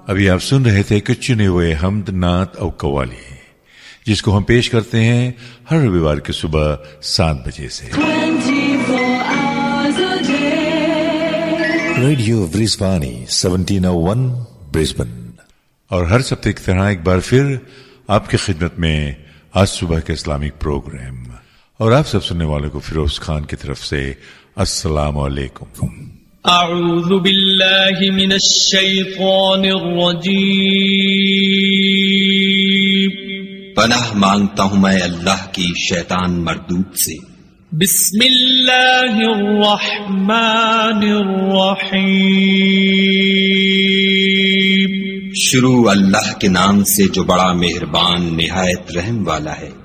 अभी आप सुन रहे थे कुछ चुने हुए हमद, नात और कव्वाली, जिसको हम पेश करते हैं हर रविवार की सुबह 7 बजे से। Radio ब्रिस्बानी 1701 Brisbane. और हर सप्ताह की तरह एक बार फिर आपकी खिदमत में आज सुबह के इस्लामिक प्रोग्राम, और आप सब सुनने वालों को फिरोज खान की तरफ से अस्सलाम वालेकुम। अऊज़ु बिल्लाहि मिनश शैतानिर रजीम। पनाह मांगता हूँ मैं अल्लाह की शैतान मरदूद से। बिस्मिल्लाहिर रहमानिर रहीम। शुरू अल्लाह के नाम से जो बड़ा मेहरबान निहायत रहम वाला है।